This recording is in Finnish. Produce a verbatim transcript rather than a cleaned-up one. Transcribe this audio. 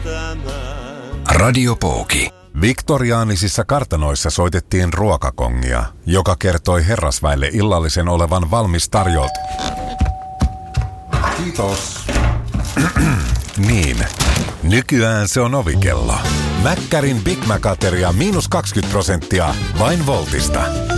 Radio Pooki. Viktoriaanisissa kartanoissa soitettiin ruokakongia, joka kertoi herrasväelle illallisen olevan valmis tarjolta. Kiitos. Niin, nykyään se on ovikello. Mäkkärin Big Mac-ateria miinus kaksikymmentä prosenttia vain Voltista.